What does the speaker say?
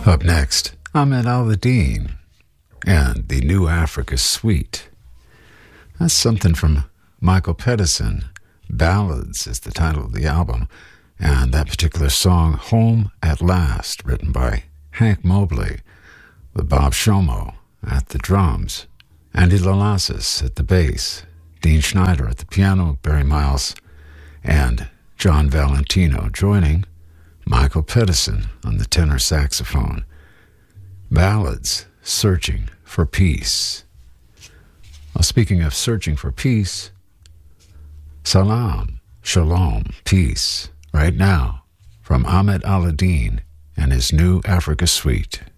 Up next, Ahmed Al-Adine and the New Africa Suite. That's something from Michael Pedersen. Ballads is the title of the album, and that particular song, Home at Last, written by Hank Mobley, with Bob Shomo at the drums, Andy Lalassis at the bass, Dean Schneider at the piano, Barry Miles, and John Valentino joining Michael Pedersen on the tenor saxophone. Ballads, Searching for Peace. Well, speaking of searching for peace, Salam, Shalom, Peace, right now, from Ahmed Al-Adine and his New Africa Suite.